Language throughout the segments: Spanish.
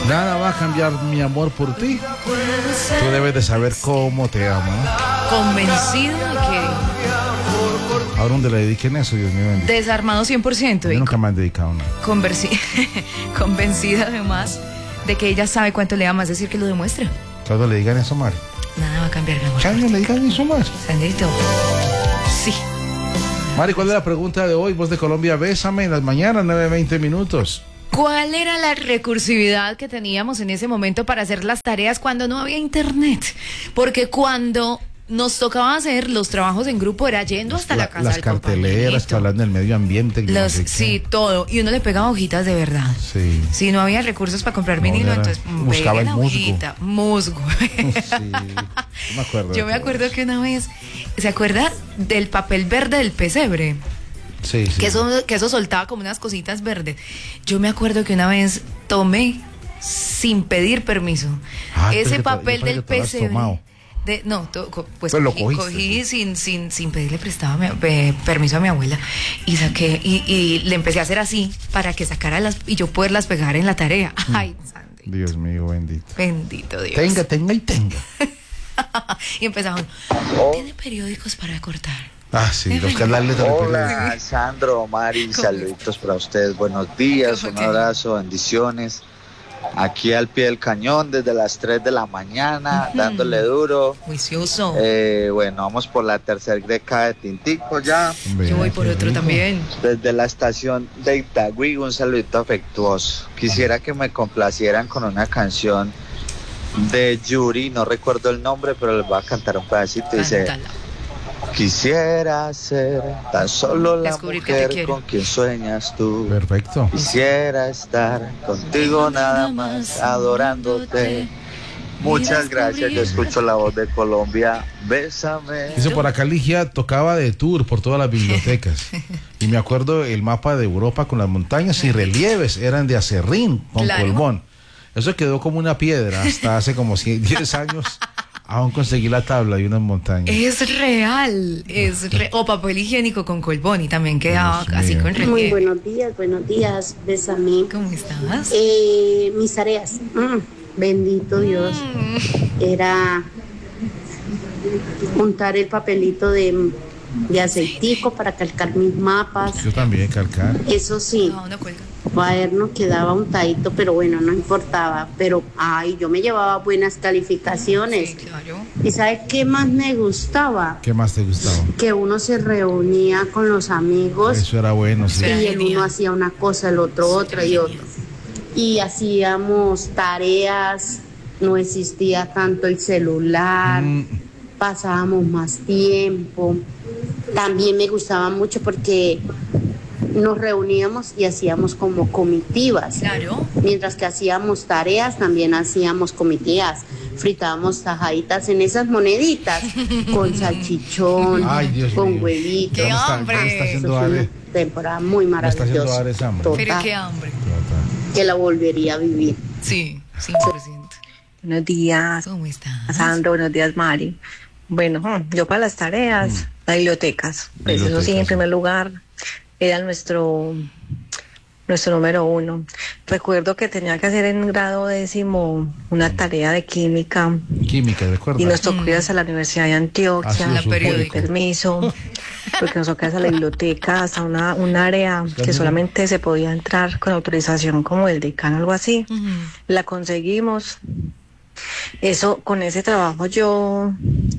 Nada va a cambiar mi amor por ti. Tú debes de saber cómo te amo. Convencido de que... ¿A dónde le dediquen eso, Dios mío bendito? Desarmado 100%. Yo nunca me han dedicado nada. Convencida además de que ella sabe cuánto le ama, es decir, que lo demuestra. Cuando le digan eso, Mari. Nada va a cambiar, mi amor. ¿Qué le digan eso más? Sandrito. Sí. Mari, ¿cuál es la pregunta de hoy? Voz de Colombia, bésame en las mañanas, 9:20 minutos. ¿Cuál era la recursividad que teníamos en ese momento para hacer las tareas cuando no había internet? Porque cuando nos tocaba hacer los trabajos en grupo era yendo hasta la casa las del carteleras que hablan del medio ambiente. Sí, todo. Y uno le pegaba hojitas de verdad. Sí. Si no había recursos para comprar vinilo, entonces buscaba el la hojita, musgo. Sí, me acuerdo. Yo me acuerdo que una vez, ¿se acuerda del papel verde del pesebre? Sí, sí. Que eso soltaba como unas cositas verdes. Yo me acuerdo que una vez tomé sin pedir permiso ese papel del pesebre. Pues cogí sin pedirle permiso a mi abuela y saqué y le empecé a hacer así para que sacara y yo poderlas pegar en la tarea. Ay, Sandy. Dios mío, bendito. Bendito Dios. Tenga. Y empezamos. ¿Tiene periódicos para cortar? Ah, sí, los canales de Hola, Sandro, Mari, saluditos para ustedes. Buenos días, un abrazo, bendiciones. Aquí al pie del cañón desde las 3 de la mañana, dándole duro. Juicioso. Bueno, vamos por la tercera década de Tintico ya. Yo voy por otro también. Desde la estación de Itagüí, un saludito afectuoso. Quisiera que me complacieran con una canción de Yuri, no recuerdo el nombre, pero les voy a cantar un pedacito. Dice: quisiera ser tan solo la mujer con quien sueñas tú. Perfecto. Quisiera estar contigo nada más, adorándote. Muchas gracias, yo escucho la voz de Colombia. Bésame. Dice por acá, Ligia tocaba de tour por todas las bibliotecas. Y me acuerdo el mapa de Europa con las montañas y relieves eran de acerrín con Colbón. Eso quedó como una piedra hasta hace como 10 años. Aún conseguí la tabla y unas montañas. Es real, o papel higiénico con Colbón y también quedaba así con relieve. Muy buenos días, bésame. ¿Cómo estás? Mis tareas, bendito Dios, era juntar el papelito de aceitico para calcar mis mapas. Yo también calcar. Eso sí. Cuaderno quedaba untadito, pero bueno, no importaba. Pero, yo me llevaba buenas calificaciones. Sí, claro. ¿Y sabe qué más me gustaba? ¿Qué más te gustaba? Que uno se reunía con los amigos. Eso era bueno, sí. Y el uno hacía una cosa, el otro otra y otra. Y hacíamos tareas, no existía tanto el celular, pasábamos más tiempo. También me gustaba mucho porque nos reuníamos y hacíamos como comitivas. Claro. Mientras que hacíamos tareas, también hacíamos comitivas. Fritábamos tajaditas en esas moneditas con salchichón, con huevito. ¡Qué hambre! Está haciendo Ale. Temporada muy maravillosa. Pero qué hambre. Que la volvería a vivir. Sí, 100%. Buenos días. ¿Cómo estás? Sandro, buenos días, Mari. Bueno, yo para las tareas, las bibliotecas. Pues eso sí, en primer lugar, era nuestro número 1. Recuerdo que tenía que hacer en grado 10º una tarea de química. Química, recuerdo. Y nos tocó ir hasta la Universidad de Antioquia, la permiso, porque nos tocó hasta la biblioteca, hasta un área que solamente se podía entrar con autorización como del decano, algo así. La conseguimos. Con ese trabajo yo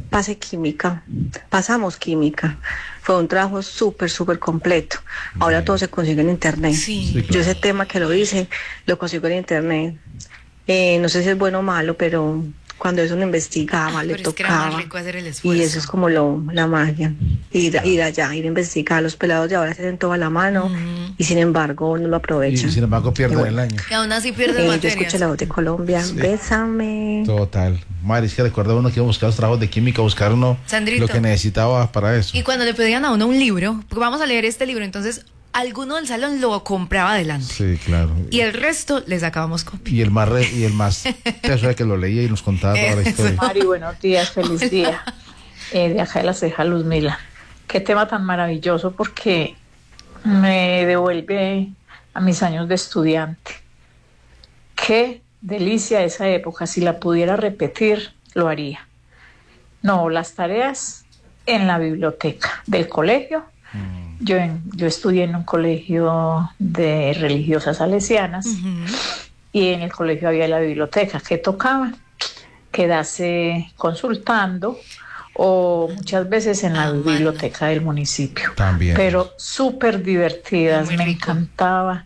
pasamos química. Fue un trabajo súper completo. Ahora todo se consigue en internet. Sí, claro. Yo ese tema que lo hice, lo consigo en internet. No sé si es bueno o malo, pero cuando eso uno investigaba, le tocaba. Más rico hacer el esfuerzo. Y eso es como la magia. Ir allá, ir a investigar. Los pelados de ahora tienen todo a la mano y sin embargo no lo aprovechan. Y sin embargo pierden el año. Y aún así pierden materias. Yo escuché la voz de Colombia. Sí. Bésame. Total. Mari, es que recuerda uno que iba a buscar los trabajos de química, buscar uno Sandrito, lo que necesitaba para eso. Y cuando le pedían a uno un libro, porque vamos a leer este libro, entonces alguno del salón lo compraba adelante. Sí, claro. Y el resto le sacábamos copia. Y el más eso era que lo leía y nos contaba toda la historia. Mari, buenos días, feliz día. De acá de La Ceja, Luzmila. Qué tema tan maravilloso porque me devuelve a mis años de estudiante. Qué delicia esa época. Si la pudiera repetir, lo haría. No, las tareas en la biblioteca del colegio. Yo estudié en un colegio de religiosas salesianas y en el colegio había la biblioteca. ¿Qué tocaba? Quedarse consultando o muchas veces en la biblioteca del municipio. También. Pero súper divertidas, me encantaba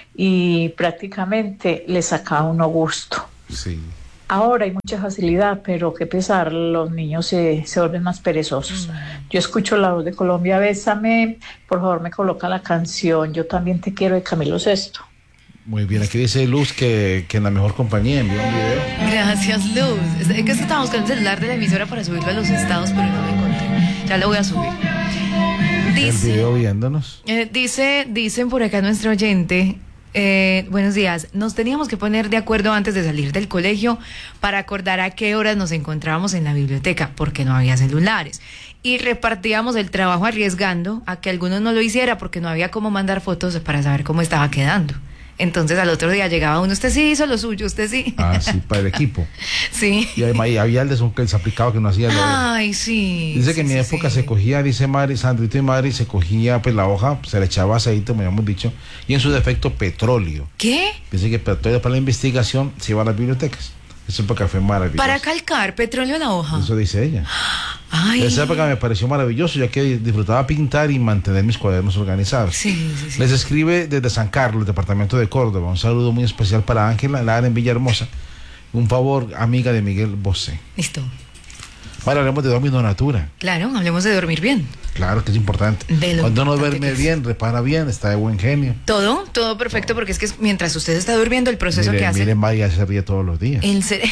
y prácticamente le sacaba uno gusto. Sí. Ahora hay mucha facilidad, pero qué pesar, los niños se vuelven más perezosos. Yo escucho La Voz de Colombia, Bésame, por favor me coloca la canción Yo también te quiero de Camilo Sesto. Muy bien, aquí dice Luz que en la mejor compañía envió un video. Gracias, Luz. Es que estamos con el celular de la emisora para subirlo a los estados, pero no lo encontré. Ya lo voy a subir. Dice, el video viéndonos. Dicen por acá nuestro oyente... buenos días, nos teníamos que poner de acuerdo antes de salir del colegio para acordar a qué horas nos encontrábamos en la biblioteca, porque no había celulares, y repartíamos el trabajo arriesgando a que alguno no lo hiciera porque no había cómo mandar fotos para saber cómo estaba quedando. Entonces al otro día llegaba uno, usted sí hizo lo suyo, usted sí. Ah, sí, para el equipo. Sí. Y había el desaplicado que no hacía lo. Ay, sí. Dice que en mi época se cogía, dice Mari, Sandrito y Mari, se cogía pues la hoja, se le echaba aceite, como habíamos dicho, y en su defecto petróleo. ¿Qué? Dice que petróleo para la investigación se iba a las bibliotecas. Esa época fue maravillosa. Para calcar petróleo en la hoja. Eso dice ella. Ay. Esa época me pareció maravilloso, ya que disfrutaba pintar y mantener mis cuadernos organizados. Sí. Les escribe desde San Carlos, departamento de Córdoba. Un saludo muy especial para Ángela Lara en Villahermosa. Un favor, amiga de Miguel Bosé. Listo. Ahora hablemos de Domino Natura. Claro, hablemos de dormir bien. Claro que es importante. Cuando uno duerme bien, repara bien, está de buen genio. Todo perfecto, porque es que mientras usted está durmiendo, el proceso que hace... Mire, Maya se ríe todos los días.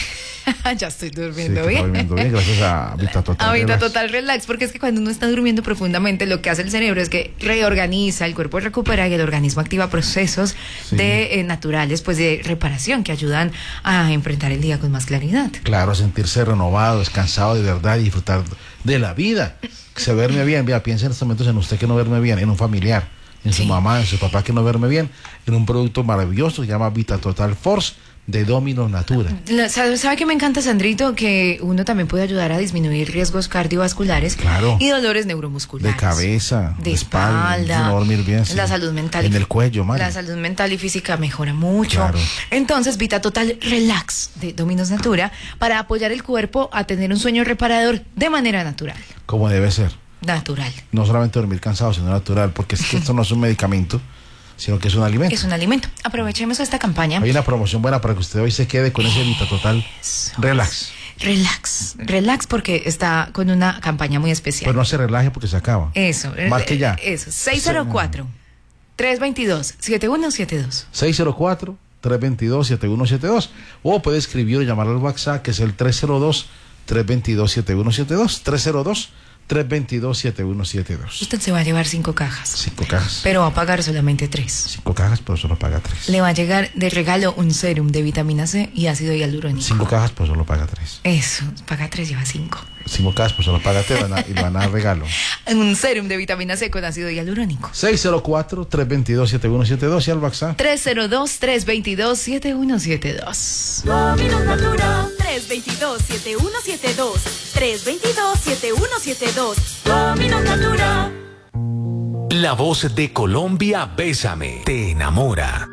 Ya estoy durmiendo bien. Estoy durmiendo bien, gracias a Vita Total Relax. Vita Total Relax, porque es que cuando uno está durmiendo profundamente, lo que hace el cerebro es que reorganiza, el cuerpo recupera y el organismo activa procesos naturales, pues de reparación que ayudan a enfrentar el día con más claridad. Claro, a sentirse renovado, descansado de verdad y disfrutar de la vida. Se duerme bien, piensa en estos momentos en usted que no duerme bien, en un familiar, en su mamá, en su papá que no duerme bien, en un producto maravilloso que se llama Vita Total Force de Domino Natura. ¿Sabe qué me encanta, Sandrito? Que uno también puede ayudar a disminuir riesgos cardiovasculares y dolores neuromusculares. De cabeza, de espalda, no dormir bien. La salud mental. En el cuello, Mari. La salud mental y física mejora mucho. Claro. Entonces, Vita Total Relax de Dominos Natura para apoyar el cuerpo a tener un sueño reparador de manera natural. Como debe ser. Natural. No solamente dormir cansado, sino natural, porque es que esto no es un medicamento, sino que es un alimento. Es un alimento. Aprovechemos esta campaña. Hay una promoción buena para que usted hoy se quede con ese Vita Total Relax. Relax, porque está con una campaña muy especial. Pero no se relaje porque se acaba. Eso. Marque ya. Eso. 604-322-7172. 604-322-7172. O puede escribir o llamar al WhatsApp, que es el 302-322-7172. 322-7172. Usted se va a llevar 5 cajas. 5 cajas. Pero va a pagar solamente 3. 5 cajas, pero solo paga 3. Le va a llegar de regalo un serum de vitamina C y ácido hialurónico. 5 cajas, pero solo paga 3. Eso, paga 3, lleva 5. 5 cajas, pues solo paga 3 y van a regalo. Un serum de vitamina C con ácido hialurónico. 604-322-7172 y al WhatsApp 302-322-7172. Dominos Natura 322-7172. 322-7172. Dominos Natura. La Voz de Colombia, Bésame, te enamora.